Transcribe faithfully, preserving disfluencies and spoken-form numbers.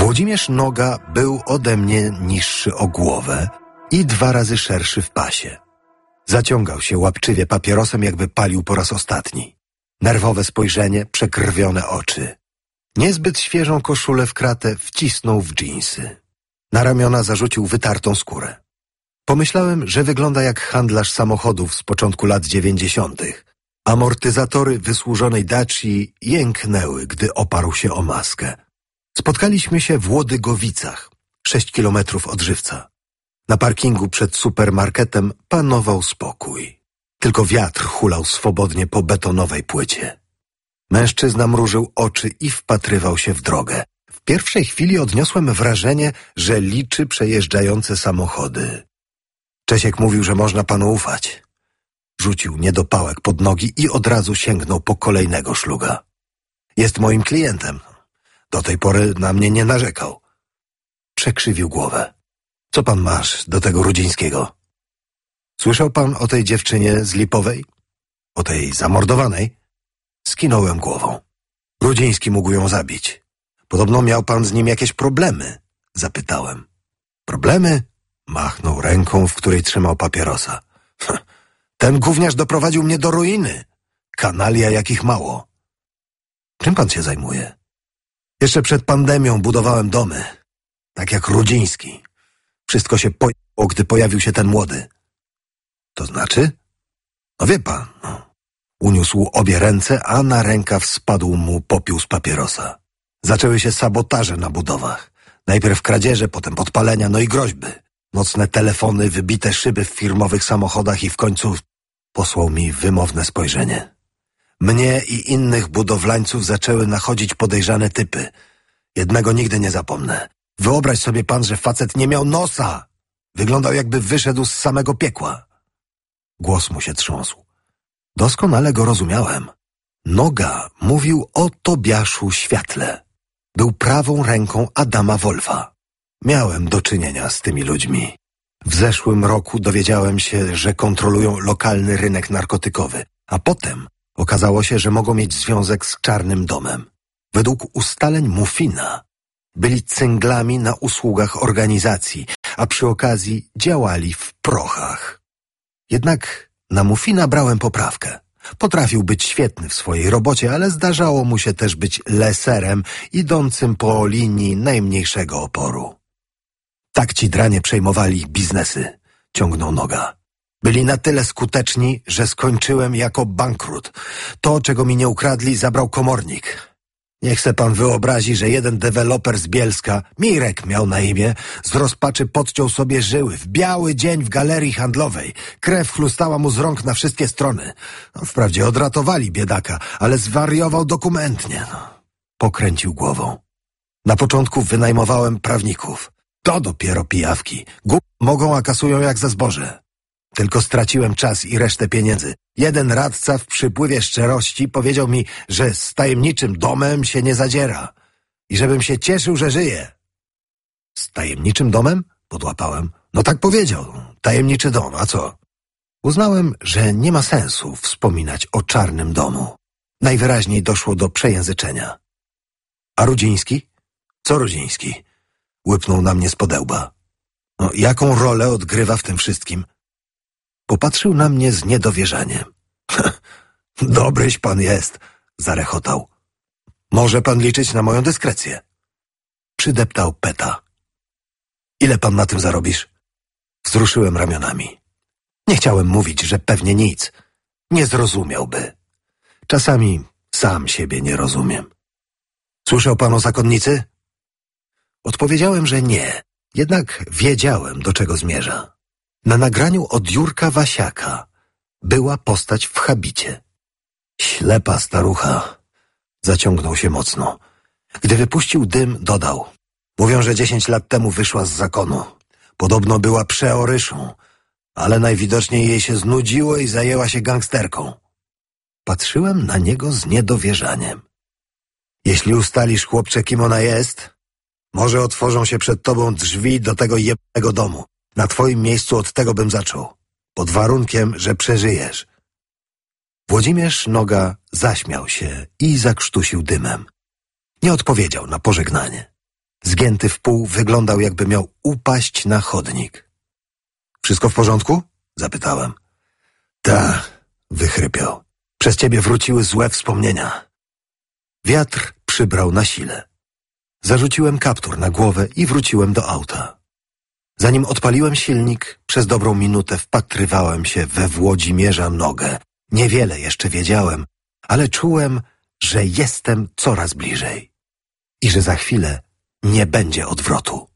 Włodzimierz Noga był ode mnie niższy o głowę i dwa razy szerszy w pasie. Zaciągał się łapczywie papierosem, jakby palił po raz ostatni. Nerwowe spojrzenie, przekrwione oczy. Niezbyt świeżą koszulę w kratę wcisnął w dżinsy. Na ramiona zarzucił wytartą skórę. Pomyślałem, że wygląda jak handlarz samochodów z początku lat dziewięćdziesiątych. Amortyzatory wysłużonej Daci jęknęły, gdy oparł się o maskę. Spotkaliśmy się w Łodygowicach, sześć kilometrów od Żywca. Na parkingu przed supermarketem panował spokój. Tylko wiatr hulał swobodnie po betonowej płycie. Mężczyzna mrużył oczy i wpatrywał się w drogę. W pierwszej chwili odniosłem wrażenie, że liczy przejeżdżające samochody. Czesiek mówił, że można panu ufać. Rzucił niedopałek pod nogi i od razu sięgnął po kolejnego szluga. Jest moim klientem. Do tej pory na mnie nie narzekał. Przekrzywił głowę. Co pan masz do tego Rudzińskiego? Słyszał pan o tej dziewczynie z Lipowej? O tej zamordowanej? Skinąłem głową. Rudziński mógł ją zabić. Podobno miał pan z nim jakieś problemy? Zapytałem. Problemy? Machnął ręką, w której trzymał papierosa. Ten gówniarz doprowadził mnie do ruiny. Kanalia jakich mało. Czym pan się zajmuje? Jeszcze przed pandemią budowałem domy. Tak jak Rudziński. Wszystko się pojawiło, gdy pojawił się ten młody. To znaczy? No wie pan. No. Uniósł obie ręce, a na rękaw spadł mu popiół z papierosa. Zaczęły się sabotaże na budowach. Najpierw kradzieże, potem podpalenia, no i groźby. Nocne telefony, wybite szyby w firmowych samochodach i w końcu posłał mi wymowne spojrzenie. Mnie i innych budowlańców zaczęły nachodzić podejrzane typy. Jednego nigdy nie zapomnę. Wyobraź sobie pan, że facet nie miał nosa. Wyglądał, jakby wyszedł z samego piekła. Głos mu się trząsł. Doskonale go rozumiałem. Noga mówił o Tobiaszu Światle. Był prawą ręką Adama Wolfa. Miałem do czynienia z tymi ludźmi. W zeszłym roku dowiedziałem się, że kontrolują lokalny rynek narkotykowy, a potem okazało się, że mogą mieć związek z Czarnym Domem. Według ustaleń Muffina byli cynglami na usługach organizacji, a przy okazji działali w prochach. Jednak na Muffina brałem poprawkę. Potrafił być świetny w swojej robocie, ale zdarzało mu się też być leserem idącym po linii najmniejszego oporu. Tak ci dranie przejmowali biznesy, ciągnął Noga. Byli na tyle skuteczni, że skończyłem jako bankrut. To, czego mi nie ukradli, zabrał komornik. Niech se pan wyobrazi, że jeden deweloper z Bielska, Mirek miał na imię, z rozpaczy podciął sobie żyły w biały dzień w galerii handlowej. Krew chlustała mu z rąk na wszystkie strony. No, wprawdzie odratowali biedaka, ale zwariował dokumentnie. No. Pokręcił głową. Na początku wynajmowałem prawników. To dopiero pijawki. Głup mogą, a kasują jak za zboże. Tylko straciłem czas i resztę pieniędzy. Jeden radca w przypływie szczerości powiedział mi, że z tajemniczym domem się nie zadziera i żebym się cieszył, że żyje. Z tajemniczym domem? Podłapałem. No tak powiedział. Tajemniczy dom, a co? Uznałem, że nie ma sensu wspominać o Czarnym Domu. Najwyraźniej doszło do przejęzyczenia. A Rudziński? Co Rudziński? Łypnął na mnie z podełba. No, jaką rolę odgrywa w tym wszystkim? Popatrzył na mnie z niedowierzaniem. Dobryś pan jest, zarechotał. Może pan liczyć na moją dyskrecję. Przydeptał peta. Ile pan na tym zarobisz? Wzruszyłem ramionami. Nie chciałem mówić, że pewnie nic. Nie zrozumiałby. Czasami sam siebie nie rozumiem. Słyszał pan o zakonnicy? Odpowiedziałem, że nie. Jednak wiedziałem, do czego zmierza. Na nagraniu od Jurka Wasiaka była postać w habicie. Ślepa starucha. Zaciągnął się mocno. Gdy wypuścił dym, dodał. Mówią, że dziesięć lat temu wyszła z zakonu. Podobno była przeoryszą, ale najwidoczniej jej się znudziło i zajęła się gangsterką. Patrzyłem na niego z niedowierzaniem. Jeśli ustalisz, chłopcze, kim ona jest, może otworzą się przed tobą drzwi do tego jebnego domu. Na twoim miejscu od tego bym zaczął. Pod warunkiem, że przeżyjesz. Włodzimierz Noga zaśmiał się i zakrztusił dymem. Nie odpowiedział na pożegnanie. Zgięty w pół, wyglądał, jakby miał upaść na chodnik. Wszystko w porządku? Zapytałem. Tak, wychrypiał. Przez ciebie wróciły złe wspomnienia. Wiatr przybrał na sile. Zarzuciłem kaptur na głowę i wróciłem do auta. Zanim odpaliłem silnik, przez dobrą minutę wpatrywałem się we Włodzimierza Nogę. Niewiele jeszcze wiedziałem, ale czułem, że jestem coraz bliżej i że za chwilę nie będzie odwrotu.